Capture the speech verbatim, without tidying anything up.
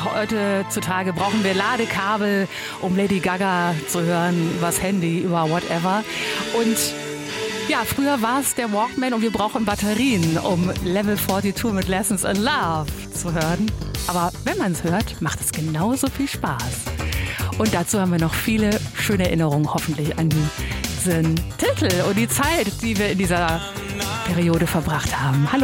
Heutzutage brauchen wir Ladekabel, um Lady Gaga zu hören, übers Handy, über whatever. Und ja, früher war es der Walkman und wir brauchen Batterien, um Level zweiundvierzig mit Lessons in Love zu hören. Aber wenn man es hört, macht es genauso viel Spaß. Und dazu haben wir noch viele schöne Erinnerungen hoffentlich an diesen Titel und die Zeit, die wir in dieser Periode verbracht haben. Hallo.